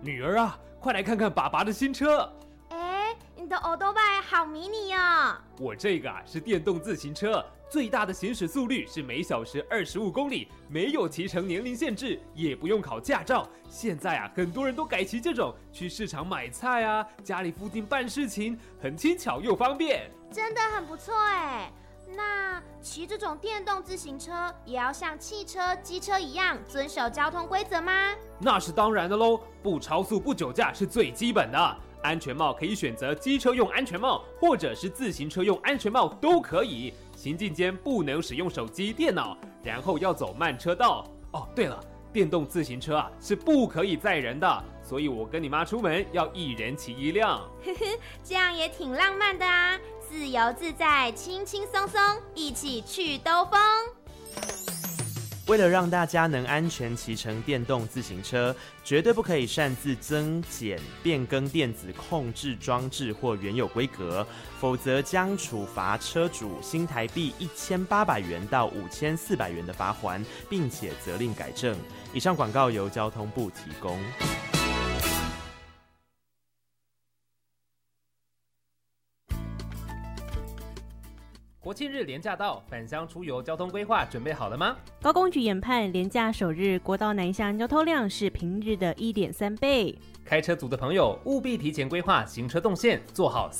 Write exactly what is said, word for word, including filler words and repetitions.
女儿啊，快来看看爸爸的新车。 哎，你的欧多拜好迷你哦。 我这个啊是电动自行车，最大的行驶速率是每小时二十五公里，没有骑乘年龄限制，也不用考驾照。现在啊，很多人都改骑这种，去市场买菜啊，家里附近办事情，很轻巧又方便。 真的很不错哎。那骑这种电动自行车也要像汽车、机车一样遵守交通规则吗？ 那是当然的喽，不超速、不酒驾是最基本的。安全帽可以选择机车用安全帽，或者是自行车用安全帽都可以。行进间不能使用手机、电脑，然后要走慢车道。哦，对了，电动自行车啊是不可以载人的，所以我跟你妈出门要一人骑一辆。 呵呵，这样也挺浪漫的啊，自由自在，轻轻松松，一起去兜风。 为了让大家能安全骑乘电动自行车，绝对不可以擅自增减、变更电子控制装置或原有规格，否则将处罚车主新台币一千八百元到五千四百元的罚锾，并且责令改正。以上广告由交通部提供。 国庆日连假到，返乡出游交通规划准备好了吗？ 高公局研判，连假首日国道南向交通量是平日的 一点三倍。 开车族的朋友务必提前规划行车动线，做好